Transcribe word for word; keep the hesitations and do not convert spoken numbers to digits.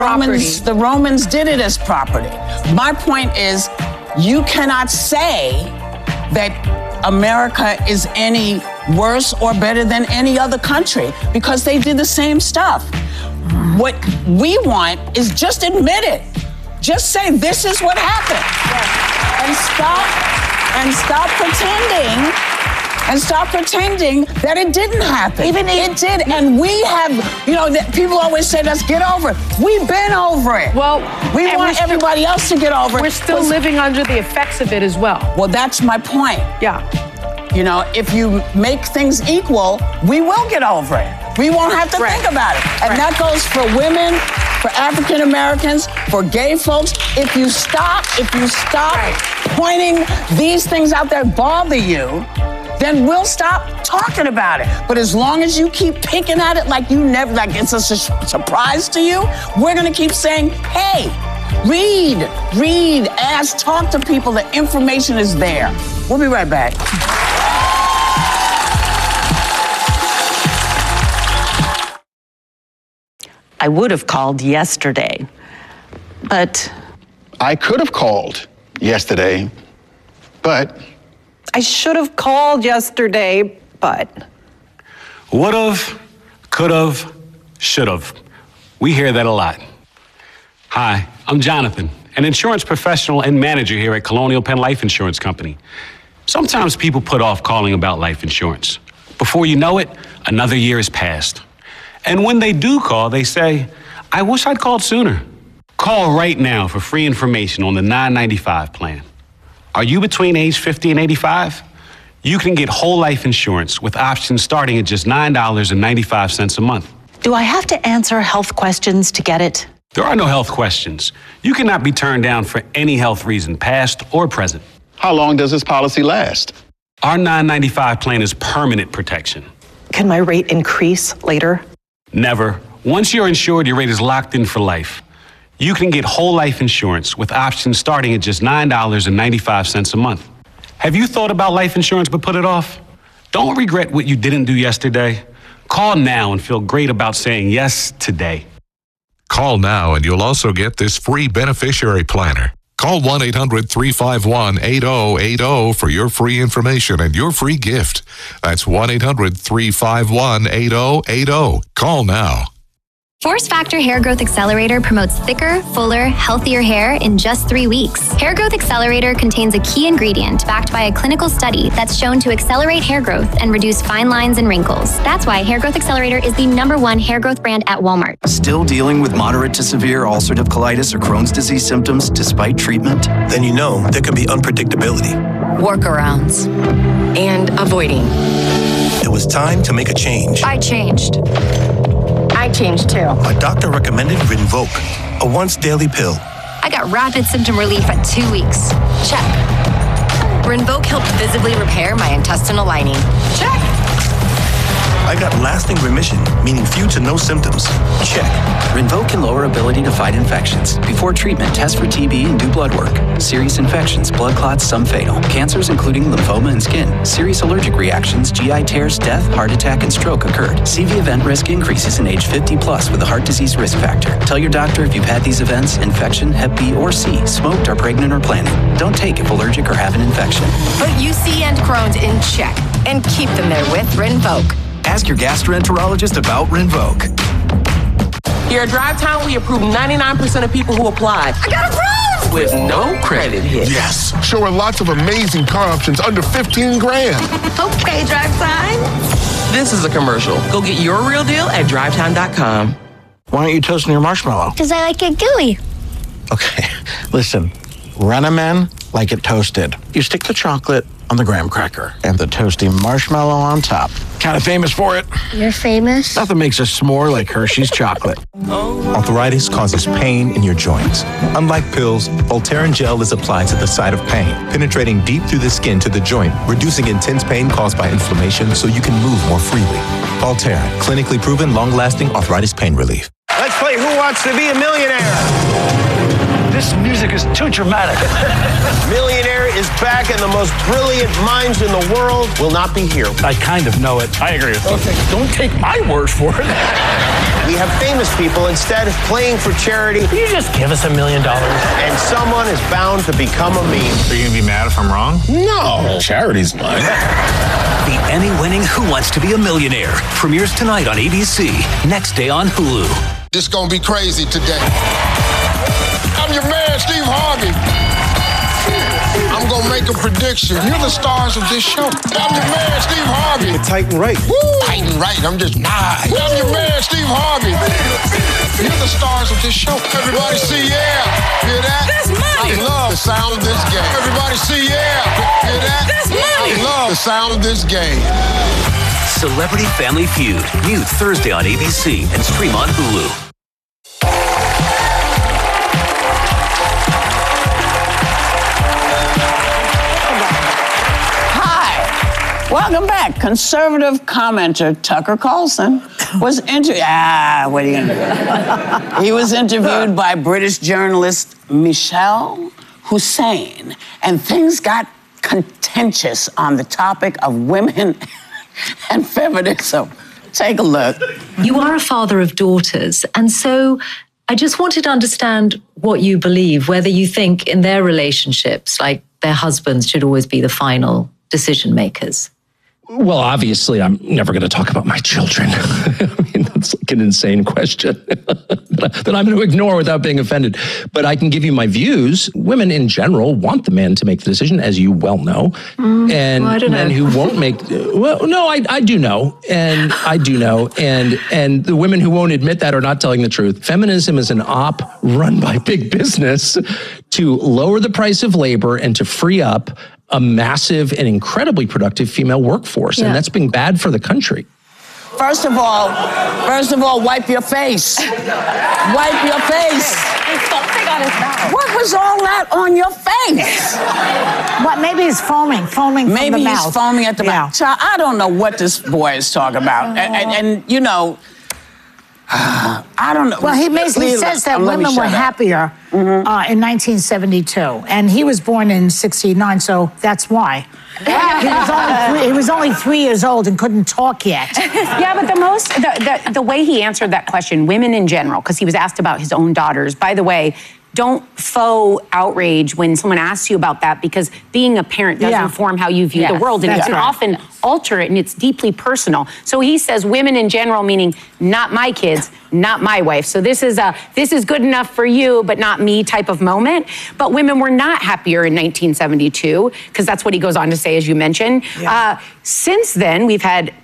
Romans, the Romans did it as property. My point is, you cannot say that America is any worse or better than any other country because they did the same stuff. What we want is just admit it. Just say this is what happened. Yeah. And stop and stop pretending and stop pretending that it didn't happen. Even it did, and we have, you know, that people always say, let's get over it. We've been over it. Well, we want everybody else to get over it. We're still living under the effects of it as well. Well, that's my point. Yeah. You know, if you make things equal, we will get over it. We won't have to right. think about it. And right. that goes for women, for African Americans, for gay folks. If you stop, if you stop right. pointing these things out that bother you, then we'll stop talking about it. But as long as you keep picking at it like you never, like it's a su- surprise to you, we're gonna keep saying, hey, read, read, ask, talk to people. The information is there. We'll be right back. I would have called yesterday, but... I could have called yesterday, but... I should have called yesterday, but... Would've, could've, should've. We hear that a lot. Hi, I'm Jonathan, an insurance professional and manager here at Colonial Penn Life Insurance Company. Sometimes people put off calling about life insurance. Before you know it, another year has passed. And when they do call, they say, I wish I'd called sooner. Call right now for free information on the nine ninety-five plan. Are you between age fifty and eighty-five? You can get whole life insurance with options starting at just nine dollars and ninety-five cents a month. Do I have to answer health questions to get it? There are no health questions. You cannot be turned down for any health reason, past or present. How long does this policy last? Our nine ninety-five plan is permanent protection. Can my rate increase later? Never. Once you're insured, your rate is locked in for life. You can get whole life insurance with options starting at just nine dollars and ninety-five cents a month. Have you thought about life insurance but put it off? Don't regret what you didn't do yesterday. Call now and feel great about saying yes today. Call now and you'll also get this free beneficiary planner. Call one eight hundred three five one eight oh eight oh for your free information and your free gift. That's one eight hundred three five one eight oh eight oh. Call now. Force Factor Hair Growth Accelerator promotes thicker, fuller, healthier hair in just three weeks. Hair Growth Accelerator contains a key ingredient backed by a clinical study that's shown to accelerate hair growth and reduce fine lines and wrinkles. That's why Hair Growth Accelerator is the number one hair growth brand at Walmart. Still dealing with moderate to severe ulcerative colitis or Crohn's disease symptoms despite treatment? Then you know there can be unpredictability. Workarounds. And avoiding. It was time to make a change. I changed. I changed too. My doctor recommended Rinvoq, a once daily pill. I got rapid symptom relief at two weeks. Check. Rinvoq helped visibly repair my intestinal lining. Check. I got lasting remission, meaning few to no symptoms. Check. Rinvoq can lower ability to fight infections. Before treatment, test for T B and do blood work. Serious infections, blood clots, some fatal. Cancers including lymphoma and skin. Serious allergic reactions, G I tears, death, heart attack, and stroke occurred. C V event risk increases in age fifty plus with a heart disease risk factor. Tell your doctor if you've had these events, infection, Hep B or C, smoked, are pregnant or planning. Don't take if allergic or have an infection. Put U C and Crohn's in check and keep them there with Rinvoq. Ask your gastroenterologist about Rinvoq. Here at Drive Time, we approve ninety-nine percent of people who applied. I got approved! With no credit hit. Yes, showing lots of amazing car options under fifteen grand. Okay, Drive Time. This is a commercial. Go get your real deal at drive time dot com. Why aren't you toasting your marshmallow? Because I like it gooey. Okay, listen. Renamen like it toasted. You stick the chocolate on the graham cracker and the toasty marshmallow on top. Kind of famous for it. You're famous? Nothing makes a s'more like Hershey's chocolate. Arthritis causes pain in your joints. Unlike pills, Voltaren gel is applied to the site of pain, penetrating deep through the skin to the joint, reducing intense pain caused by inflammation so you can move more freely. Voltaren, clinically proven long-lasting arthritis pain relief. Let's play Who Wants to Be a Millionaire? This music is too dramatic. Millionaire is back, and the most brilliant minds in the world will not be here. I kind of know it. I agree with you. Okay, don't take my word for it. We have famous people instead of playing for charity. Can you just give us a million dollars? And someone is bound to become a meme. Are you going to be mad if I'm wrong? No. Charity's mine. The Emmy-winning Who Wants to Be a Millionaire premieres tonight on A B C, next day on Hulu. This gonna be crazy today. I'm your man, Steve Harvey. I'm gonna make a prediction. You're the stars of this show. I'm your man, Steve Harvey. It's tight and right. Woo! Tight and right. I'm just nice. I'm your man, Steve Harvey. You're the stars of this show. Everybody see, yeah. Hear that? That's money. I love the sound of this game. Everybody see, yeah. Hear that? That's money. I love the sound of this game. Celebrity Family Feud, new Thursday on A B C and stream on Hulu. Welcome back. Conservative commenter Tucker Carlson was interviewed. Ah, what are you gonna do? He was interviewed by British journalist Michelle Hussein, and things got contentious on the topic of women and feminism. Take a look. You are a father of daughters, and so I just wanted to understand what you believe, whether you think in their relationships, like their husbands should always be the final decision makers. Well, obviously, I'm never going to talk about my children. I mean, that's like an insane question that I'm going to ignore without being offended. But I can give you my views. Women in general want the man to make the decision, as you well know. Mm, and well, I don't men know. who won't make, well, no, I, I do know. And I do know. And, and the women who won't admit that are not telling the truth. Feminism is an op run by big business to lower the price of labor and to free up a massive and incredibly productive female workforce. Yeah. And that's been bad for the country. First of all, first of all, wipe your face. Wipe your face. Something on his mouth. What was all that on your face? What? Maybe he's foaming, foaming from Maybe the he's mouth. foaming at the Yeah. mouth. Child, I don't know what this boy is talking about. And, and, and you know, I don't know. Well, he basically Please, says that um, let me women were shut up. happier uh, in nineteen seventy-two, and he was born in sixty-nine, so that's why. he, was only three, he was only three years old and couldn't talk yet. Yeah, but the most, the, the, the way he answered that question, women in general, because he was asked about his own daughters. By the way, don't faux outrage when someone asks you about that, because being a parent does Yeah. inform how you view Yes, the world, and it that's can right. often alter it, and it's deeply personal. So he says women in general, meaning not my kids, not my wife. So this is a this is good enough for you, but not me type of moment. But women were not happier in nineteen seventy-two, because that's what he goes on to say, as you mentioned. Uh, since then, we've had